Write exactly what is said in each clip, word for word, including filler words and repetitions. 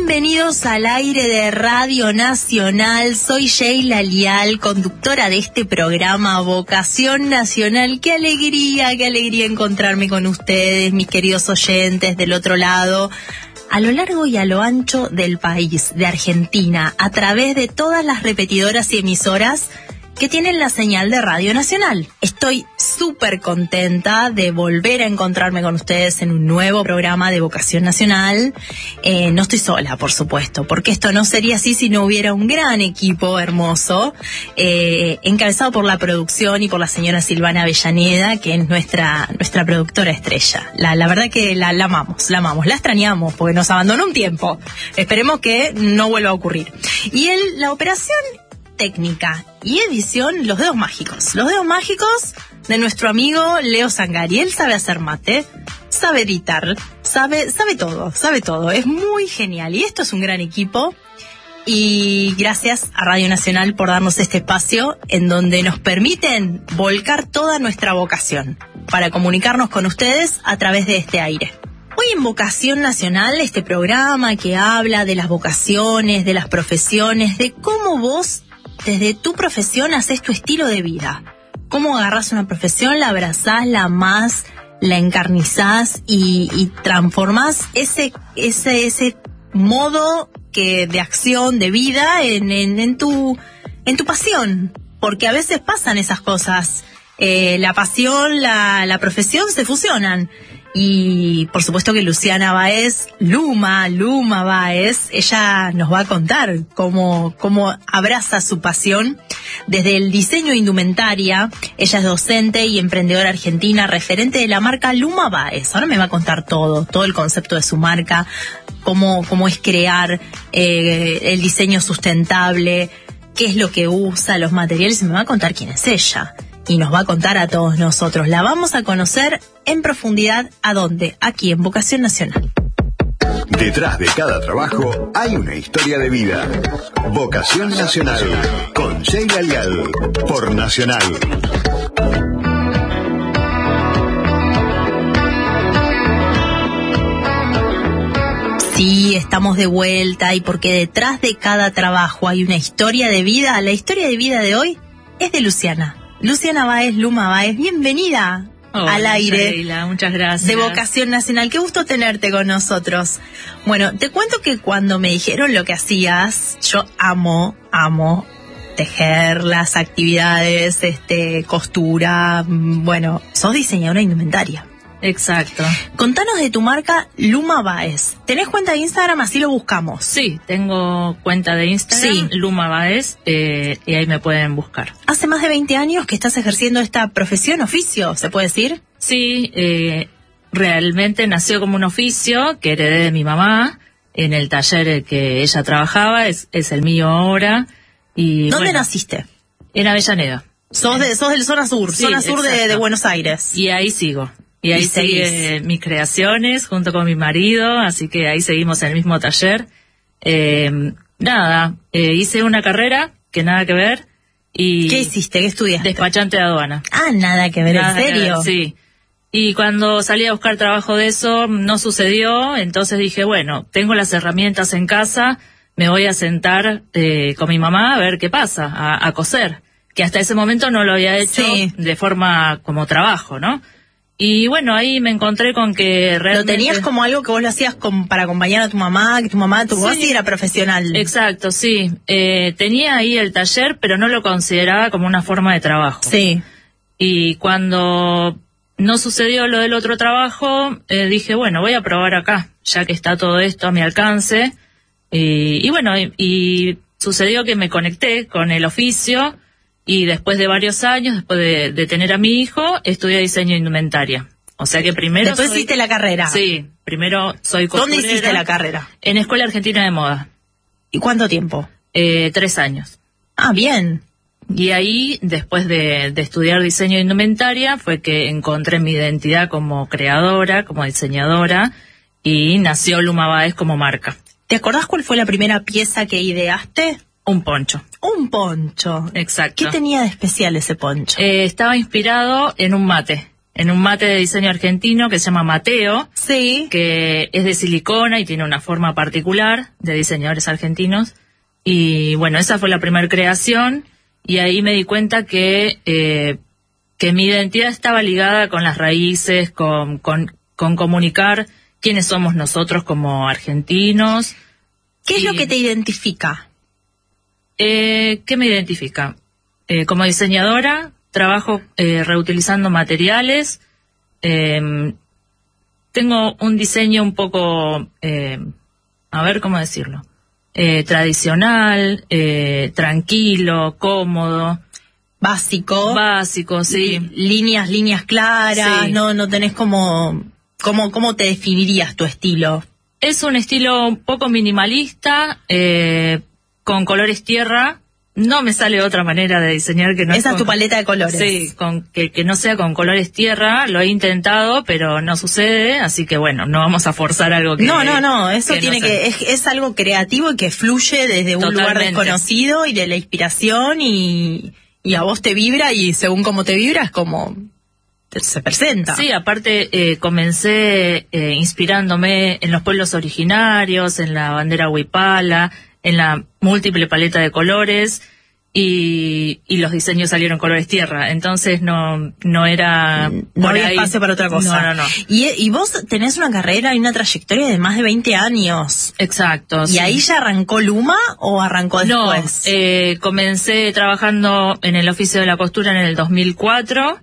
Bienvenidos al aire de Radio Nacional. Soy Sheila Lial, conductora de este programa Vocación Nacional. Qué alegría, qué alegría encontrarme con ustedes, mis queridos oyentes del otro lado, a lo largo y a lo ancho del país, de Argentina, a través de todas las repetidoras y emisoras que tienen la señal de Radio Nacional. Estoy súper contenta de volver a encontrarme con ustedes en un nuevo programa de Vocación Nacional. Eh, no estoy sola, por supuesto, porque esto no sería así si no hubiera un gran equipo hermoso, eh, encabezado por la producción y por la señora Silvana Avellaneda, que es nuestra nuestra productora estrella. La, la verdad que la, la amamos, la amamos, la extrañamos, porque nos abandonó un tiempo. Esperemos que no vuelva a ocurrir. Y él, la operación técnica y edición, los dedos mágicos. Los dedos mágicos de nuestro amigo Leo Zangari. Él sabe hacer mate, sabe editar, sabe, sabe todo, sabe todo. Es muy genial. Y esto es un gran equipo. Y gracias a Radio Nacional por darnos este espacio en donde nos permiten volcar toda nuestra vocación para comunicarnos con ustedes a través de este aire. Hoy en Vocación Nacional, este programa que habla de las vocaciones, de las profesiones, de cómo vos desde tu profesión haces tu estilo de vida. Cómo agarrás una profesión, la abrazás, la amás, la encarnizás y, y transformás ese, ese, ese modo que, de acción, de vida en, en, en, tu, en tu pasión. Porque a veces pasan esas cosas. Eh, la pasión, la, la profesión se fusionan. Y por supuesto que Luciana Báez, Luma, Luma Báez, ella nos va a contar cómo, cómo abraza su pasión desde el diseño de indumentaria. Ella es docente y emprendedora argentina, referente de la marca Luma Báez. Ahora me va a contar todo, todo el concepto de su marca, cómo, cómo es crear eh, el diseño sustentable, qué es lo que usa, los materiales, y me va a contar quién es ella. Y nos va a contar a todos nosotros. La vamos a conocer en profundidad. ¿A dónde? Aquí en Vocación Nacional. Detrás de cada trabajo hay una historia de vida. Vocación Nacional con Sheila Lial por Nacional. Sí, estamos de vuelta, y porque detrás de cada trabajo hay una historia de vida. La historia de vida de hoy es de Luciana. Luciana Báez, Luma Báez, bienvenida Hola, al aire. Sheila, muchas gracias. De Vocación Nacional. Qué gusto tenerte con nosotros. Bueno, te cuento que cuando me dijeron lo que hacías, yo amo, amo tejer, las actividades, este, costura. Bueno, sos diseñadora de indumentaria. Exacto. Contanos de tu marca Luma Báez. ¿Tenés cuenta de Instagram? Así lo buscamos. Sí, tengo cuenta de Instagram, sí. Luma Báez, eh, y ahí me pueden buscar. ¿Hace más de veinte años que estás ejerciendo esta profesión, oficio, se puede decir? Sí, eh, realmente nació como un oficio que heredé de mi mamá en el taller que ella trabajaba, es, es el mío ahora. Y ¿Dónde bueno, naciste? En Avellaneda. Sos, de, sos del zona sur, Sí, zona sur de, de Buenos Aires. Y ahí sigo. Y ahí Y sigue mis creaciones junto con mi marido, así que ahí seguimos en el mismo taller. Eh, nada, eh, hice una carrera que nada que ver. Y ¿Qué hiciste? ¿Qué estudiaste? Despachante de aduana. Ah, nada que ver, Nada ¿en que serio? ver, sí. Y cuando salí a buscar trabajo de eso, no sucedió, entonces dije, bueno, tengo las herramientas en casa, me voy a sentar eh, con mi mamá a ver qué pasa, a, a coser, que hasta ese momento no lo había hecho Sí. de forma como trabajo, ¿no? Y bueno, ahí me encontré con que realmente... ¿Lo tenías como algo que vos lo hacías con, para acompañar a tu mamá, que tu mamá, tu mamá Sí. sí era profesional? Exacto, sí. Eh, tenía ahí el taller, pero no lo consideraba como una forma de trabajo. Sí. Y cuando no sucedió lo del otro trabajo, eh, dije, bueno, voy a probar acá, ya que está todo esto a mi alcance. Y, y bueno, y, y sucedió que me conecté con el oficio. Y después de varios años, después de, de tener a mi hijo, estudié diseño de indumentaria. O sea que primero Después soy, hiciste la carrera. Sí, primero soy costurera. ¿Dónde hiciste la carrera? En Escuela Argentina de Moda. ¿Y cuánto tiempo? Eh, tres años. Ah, bien. Y ahí, después de, de estudiar diseño de indumentaria, fue que encontré mi identidad como creadora, como diseñadora, y nació Luma Báez como marca. ¿Te acordás cuál fue la primera pieza que ideaste? Un poncho. Un poncho. Exacto. ¿Qué tenía de especial ese poncho? Eh, estaba inspirado en un mate. en un mate de diseño argentino que se llama Mateo, sí, que es de silicona y tiene una forma particular, de diseñadores argentinos. Y bueno, esa fue la primera creación, y ahí me di cuenta que eh, que mi identidad estaba ligada con las raíces, con, con, con comunicar quiénes somos nosotros como argentinos. ¿Qué es y, lo que te identifica? Eh, ¿Qué me identifica? Eh, como diseñadora, trabajo eh, reutilizando materiales. Eh, tengo un diseño un poco, eh, a ver cómo decirlo, eh, tradicional, eh, tranquilo, cómodo. Básico. Básico, sí. Líneas, líneas claras, Sí. no, no tenés como, como, ¿cómo te definirías tu estilo? Es un estilo un poco minimalista, eh, con colores tierra. No me sale otra manera de diseñar que no Esa es con, tu paleta de colores. Sí, con, que, que no sea con colores tierra. Lo he intentado, pero no sucede, así que bueno, no vamos a forzar algo que No, no, no, eso que tiene no que, es, es algo creativo y que fluye desde un lugar Totalmente. desconocido y de la inspiración y, y a vos te vibra y según cómo te vibra es como te- se presenta. Sí, aparte eh, comencé eh, inspirándome en los pueblos originarios, en la bandera huipala, en la múltiple paleta de colores, y, y los diseños salieron colores tierra, entonces no no era No por había ahí. espacio para otra cosa. No, no, no. Y, y vos tenés una carrera y una trayectoria de más de veinte años. Exacto. ¿Y sí. ahí ya arrancó Luma o arrancó No, después? eh, comencé trabajando en el oficio de la costura en el dos mil cuatro,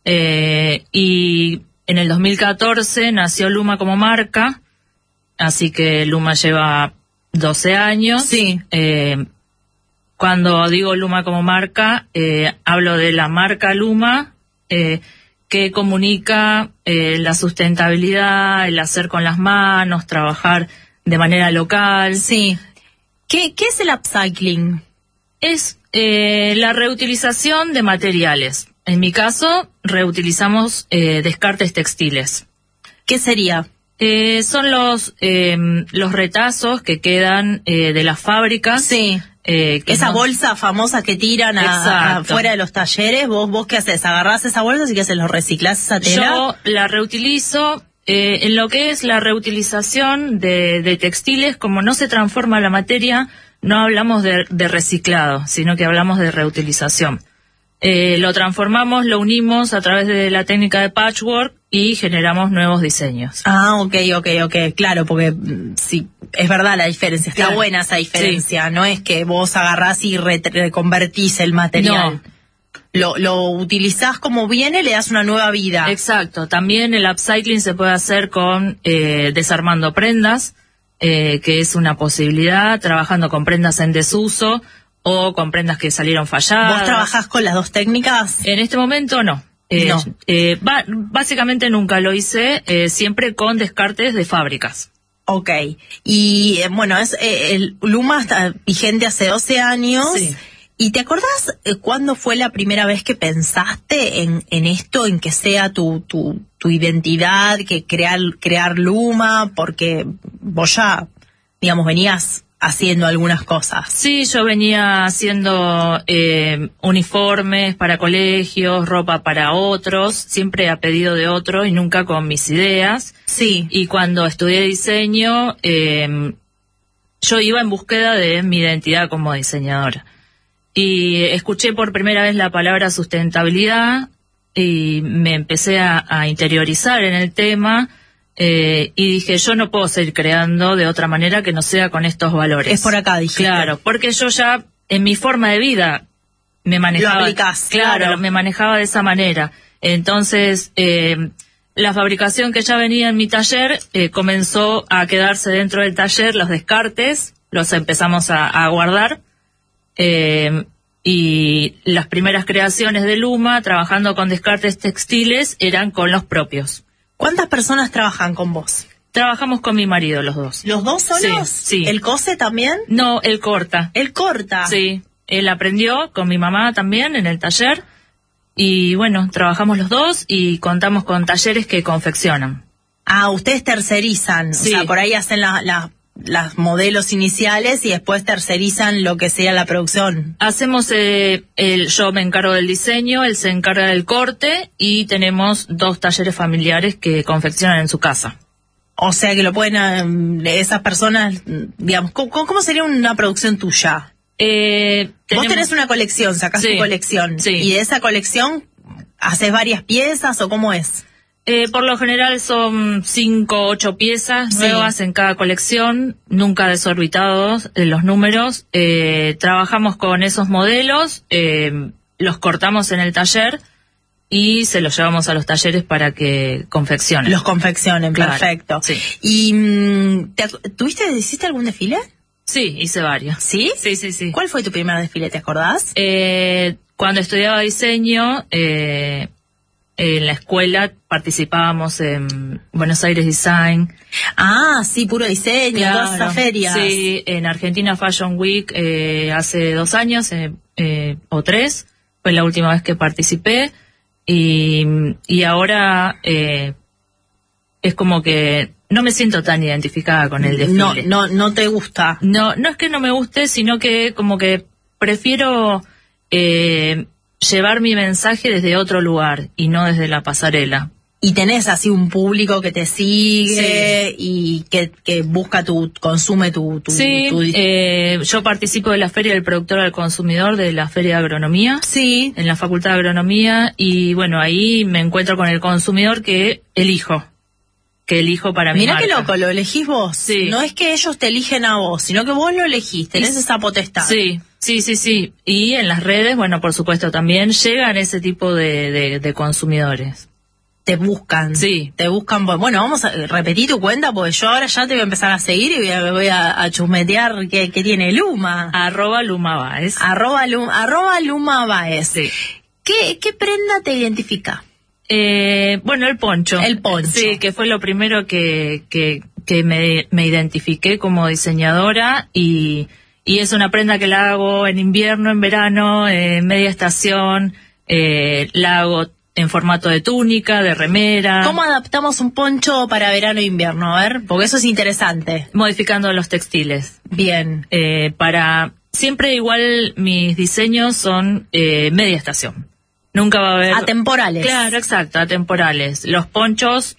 eh, y en el dos mil catorce nació Luma como marca, así que Luma lleva doce años. Sí. Eh, cuando digo Luma como marca, eh, hablo de la marca Luma, eh, que comunica eh, la sustentabilidad, el hacer con las manos, trabajar de manera local. Sí. ¿Qué, qué es el upcycling? Es eh, la reutilización de materiales. En mi caso, reutilizamos eh, descartes textiles. ¿Qué sería? Eh, son los eh, los retazos que quedan eh, de las fábricas. Sí. Eh, que Esa no- bolsa famosa que tiran a- Exacto. afuera de los talleres, ¿vos vos qué haces? ¿Agarrás esa bolsa y qué haces? ¿Lo reciclás esa tela? Yo la reutilizo. Eh, en lo que es la reutilización de, de textiles, como no se transforma la materia, no hablamos de, de reciclado, sino que hablamos de reutilización. Eh, lo transformamos, lo unimos a través de la técnica de patchwork y generamos nuevos diseños. Ah, ok, ok, ok, claro, porque mm, sí, es verdad la diferencia, está Claro. buena esa diferencia, no es que vos agarrás y re- reconvertís el material. No. Lo, lo utilizás como viene, le das una nueva vida. Exacto. También el upcycling se puede hacer con eh, desarmando prendas, eh, que es una posibilidad, trabajando con prendas en desuso o con prendas que salieron falladas. ¿Vos trabajás con las dos técnicas? En este momento no. Eh, No. eh, ba- básicamente nunca lo hice, eh, siempre con descartes de fábricas. Ok, y eh, bueno, es eh, el Luma está vigente hace doce años. Sí. ¿Y te acordás eh, cuándo fue la primera vez que pensaste en, en esto, en que sea tu, tu, tu identidad, que crear, crear Luma? Porque vos ya, digamos, venías haciendo algunas cosas. Sí, yo venía haciendo eh, uniformes para colegios, ropa para otros, siempre a pedido de otro y nunca con mis ideas. Sí. Y cuando estudié diseño, eh, yo iba en búsqueda de mi identidad como diseñadora. Y escuché por primera vez la palabra sustentabilidad y me empecé a, a interiorizar en el tema, eh, y dije, yo no puedo seguir creando de otra manera que no sea con estos valores. Es por acá, dijiste. Claro, porque yo ya en mi forma de vida me manejaba. Lo aplicás, claro, claro. me manejaba de esa manera. Entonces, eh, la fabricación que ya venía en mi taller eh, comenzó a quedarse dentro del taller, los descartes, los empezamos a, a guardar. Eh, y las primeras creaciones de Luma, trabajando con descartes textiles, eran con los propios. ¿Cuántas personas trabajan con vos? Trabajamos con mi marido los dos. ¿Los dos solos? Sí, sí. ¿El cose también? No, él corta. ¿Él corta? Sí, él aprendió con mi mamá también en el taller. Y bueno, trabajamos los dos y contamos con talleres que confeccionan. Ah, ustedes tercerizan. Sí. O sea, por ahí hacen la, la, las modelos iniciales y después tercerizan lo que sea la producción. Hacemos, eh, el, yo me encargo del diseño, él se encarga del corte y tenemos dos talleres familiares que confeccionan en su casa. O sea que lo pueden, eh, esas personas, digamos, ¿cómo, cómo sería una producción tuya? Eh, tenemos... Vos tenés una colección, sacás sí, tu colección, sí. Y de esa colección, ¿haces varias piezas o cómo es? Eh, por lo general son cinco o ocho piezas Sí. nuevas en cada colección, nunca desorbitados eh, los números. Eh, trabajamos con esos modelos, eh, los cortamos en el taller y se los llevamos a los talleres para que confeccionen. Los confeccionen, Claro, perfecto. sí. ¿Y mm, te, tuviste, hiciste algún desfile? Sí, hice varios. ¿Sí? Sí, sí, sí. ¿Cuál fue tu primer desfile, te acordás? Eh, cuando estudiaba diseño, eh, en la escuela participábamos en Buenos Aires Design. Ah, sí, puro diseño, Claro, todas esas ferias. Sí, en Argentina Fashion Week eh, hace dos años eh, eh, o tres, fue la última vez que participé y, y ahora eh, es como que no me siento tan identificada con el desfile. No, no, no te gusta. No, no es que no me guste, sino que como que prefiero eh, llevar mi mensaje desde otro lugar y no desde la pasarela. Y tenés así un público que te sigue y que, que busca tu, consume tu... tu Sí, tu- eh, yo participo de la Feria del Productor al Consumidor, de la Feria de Agronomía, sí. en la Facultad de Agronomía, y bueno, ahí me encuentro con el consumidor que elijo, que elijo para mi Mirá marca. qué loco, lo elegís vos. Sí. No es que ellos te eligen a vos, sino que vos lo elegís, tenés Y- esa potestad. Sí, sí, sí, sí. Y en las redes, bueno, por supuesto, también llegan ese tipo de, de, de consumidores. Te buscan. Sí. Te buscan. Bueno, vamos a repetir tu cuenta porque yo ahora ya te voy a empezar a seguir y voy a, voy a, a chusmetear que, que tiene Luma. Arroba Luma Baez. Arroba, Luma, arroba Luma Baez. Sí. ¿Qué, ¿Qué prenda te identifica? Eh, bueno, el poncho. El poncho. Sí, que fue lo primero que, que, que me, me identifiqué como diseñadora y, y es una prenda que la hago en invierno, en verano, en media estación, eh, la hago en formato de túnica, de remera. ¿Cómo adaptamos un poncho para verano e invierno? A ver, porque eso es interesante. Modificando los textiles. Bien. Eh, para siempre igual mis diseños son eh, media estación. Nunca va a haber... Atemporales. Claro, exacto, atemporales. Los ponchos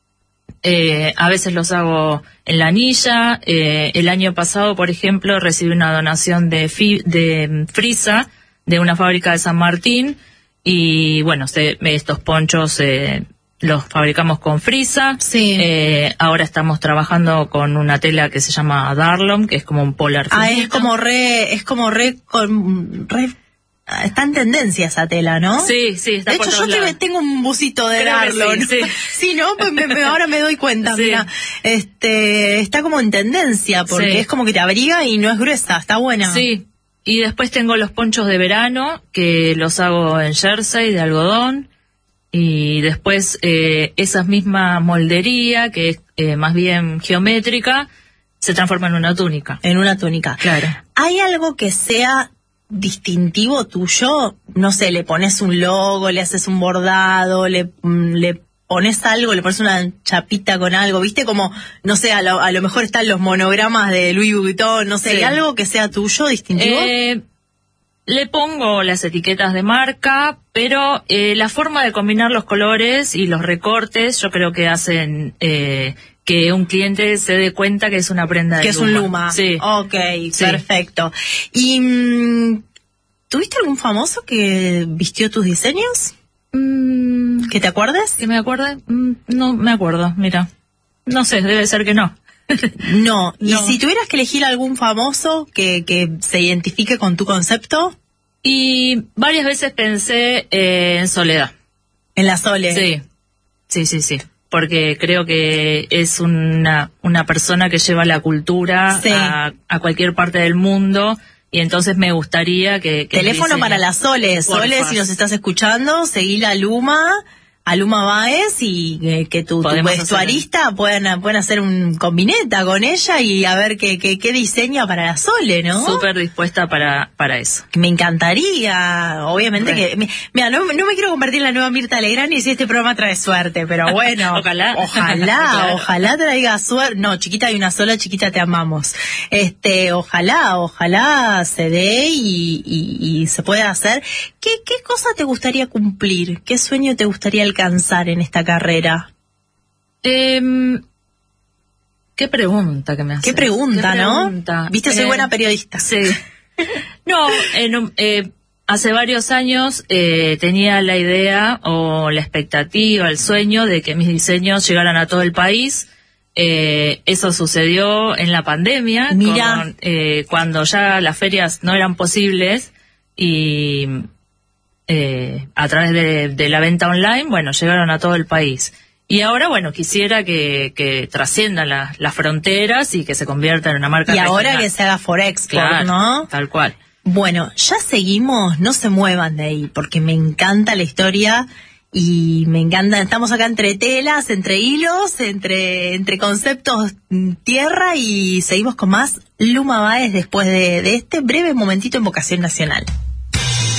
eh, a veces los hago en la anilla. Eh, el año pasado, por ejemplo, recibí una donación de, fi- de frisa de una fábrica de San Martín y bueno, se, estos ponchos eh, los fabricamos con frisa. Sí. Eh, ahora estamos trabajando con una tela que se llama Darlon, que es como un polar Ah, finito. es como re, es como re, con, re, está en tendencia esa tela, ¿no? Sí, sí, está De por hecho, todos yo te- lados. tengo un busito de Creo que Darlon. sí, sí. Sí, ¿no? Pues me- me- ahora me doy cuenta, Sí. mira. Este, está como en tendencia, porque Sí. es como que te abriga y no es gruesa, está buena. Sí, y después tengo los ponchos de verano, que los hago en jersey de algodón, y después eh, esa misma moldería, que es eh, más bien geométrica, se transforma en una túnica. En una túnica. Claro. ¿Hay algo que sea distintivo tuyo? No sé, le pones un logo, le haces un bordado, le, mm, le pones algo, le pones una chapita con algo, ¿viste? Como, no sé, a lo, a lo mejor están los monogramas de Louis Vuitton, no sé, Sí. ¿hay algo que sea tuyo, distintivo? Eh, le pongo las etiquetas de marca, pero eh, la forma de combinar los colores y los recortes yo creo que hacen eh, que un cliente se dé cuenta que es una prenda de que es un Luma. Sí. Ok, Sí. perfecto. ¿Y mm, tuviste algún famoso que vistió tus diseños? Mm, ¿Que te acuerdes? ¿Que me acuerde? Mm, no me acuerdo, mira. No sé, debe ser que no. No. ¿Y No. si tuvieras que elegir algún famoso que, que se identifique con tu concepto? Y varias veces pensé eh, en Soledad. En la Sole. Sí, sí, sí, sí. Porque creo que es una, una persona que lleva la cultura Sí. a, a cualquier parte del mundo y entonces me gustaría que... que Teléfono diseñe. para la Sole. Porfa. Sole, si nos estás escuchando, seguí la Luma. a Luma Báez y eh, que tu, tu vestuarista hacer... puedan, puedan hacer un combineta con ella y a ver qué, qué, qué diseña para la Sole, ¿no? Súper dispuesta para, para eso. Me encantaría, obviamente Re. que... Mira, no, no me quiero convertir en la nueva Mirta Legrand y si este programa trae suerte, pero bueno. Ojalá. Ojalá, claro. Ojalá traiga suerte. No, chiquita, hay una sola, chiquita, te amamos. Este, ojalá, ojalá se dé y, y, y se pueda hacer. ¿Qué, qué cosa te gustaría cumplir? ¿Qué sueño te gustaría alcanzar en esta carrera? Eh, qué pregunta que me haces. Qué pregunta, ¿Qué ¿no? pregunta? Viste, soy eh, buena periodista. Sí. No, en, eh, hace varios años eh, tenía la idea o la expectativa, el sueño de que mis diseños llegaran a todo el país. Eh, eso sucedió en la pandemia. Mira. Con, eh, cuando ya las ferias no eran posibles y eh, a través de, de la venta online, bueno, llegaron a todo el país. Y ahora, bueno, quisiera que, que trasciendan la, las fronteras y que se convierta en una marca Y regional. ahora que se haga Forexport, claro, ¿no? Tal cual. Bueno, ya seguimos, no se muevan de ahí, porque me encanta la historia y me encanta, estamos acá entre telas, entre hilos, entre, entre conceptos tierra y seguimos con más Luma Báez después de, de este breve momentito en Vocación Nacional.